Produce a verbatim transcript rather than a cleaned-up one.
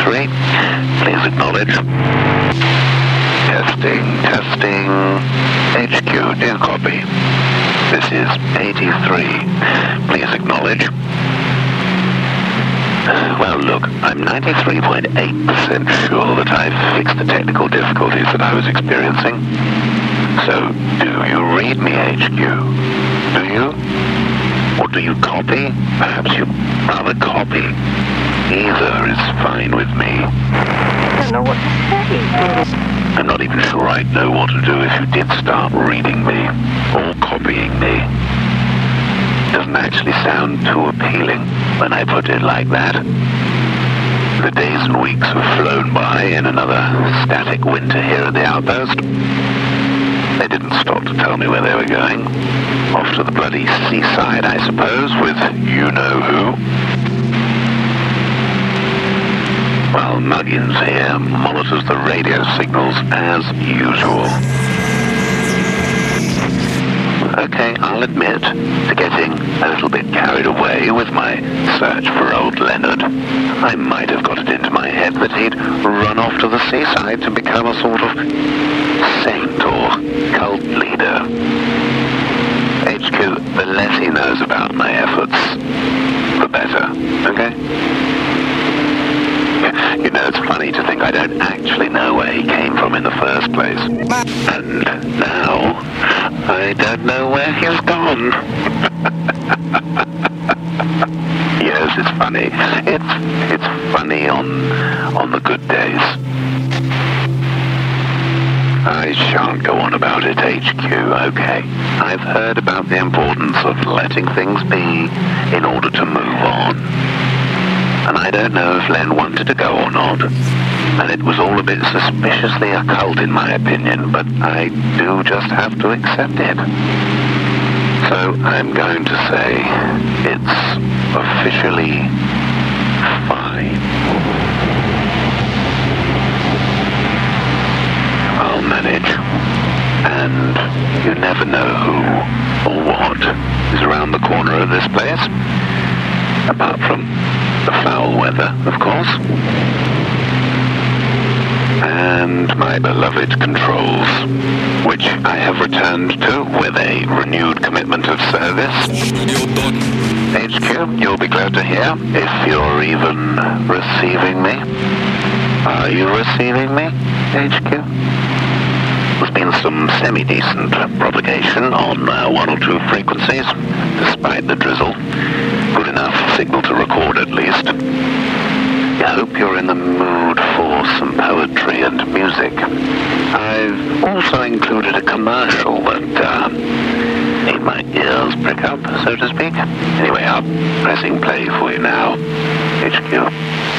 eighty-three. Please acknowledge. Testing, testing. H Q, dear copy. This is eighty-three. Please acknowledge. Well, look, I'm ninety-three point eight percent sure that I've fixed the technical difficulties that I was experiencing. So, do you read me, H Q? Do you? Or do you copy? Perhaps you'd rather copy. Either is fine with me. I don't know what to say. I'm not even sure I'd know what to do if you did start reading me, or copying me. Doesn't actually sound too appealing when I put it like that. The days and weeks have flown by in another static winter here at the outpost. They didn't stop to tell me where they were going. Off to the bloody seaside, I suppose, with you-know-who. While Muggins here monitors the radio signals as usual. Okay, I'll admit to getting a little bit carried away with my search for old Leonard. I might have got it into my head that he'd run off to the seaside to become a sort of saint or cult leader. H Q, the less he knows about my efforts, the better, okay? You know, it's funny to think I don't actually know where he came from in the first place. And now, I don't know where he's gone. Yes, it's funny. It's it's funny on on the good days. I shan't go on about it, H Q, okay? I've heard about the importance of letting things be in order to move on. And I don't know if Len wanted to go or not. And it was all a bit suspiciously occult in my opinion, but I do just have to accept it. So I'm going to say it's officially fine. I'll manage. And you never know who or what is around the corner of this place. Apart from the foul weather, of course. And my beloved controls, which I have returned to with a renewed commitment of service. H Q, you'll be glad to hear if you're even receiving me. Are you receiving me, H Q? There's been some semi-decent propagation on uh, one or two frequencies, despite the drizzle. Good enough signal to record at least. I hope you're in the mood for some poetry and music. I've also included a commercial that uh, made my ears prick up, so to speak. Anyway, I'm pressing play for you now, H Q.